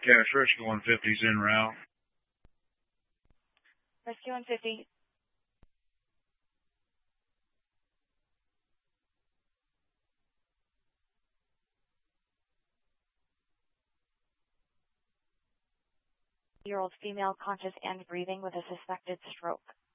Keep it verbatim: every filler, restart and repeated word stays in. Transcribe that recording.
Cash Rescue one fifty's en route. Rescue one fifty. Year old female conscious and breathing with a suspected stroke.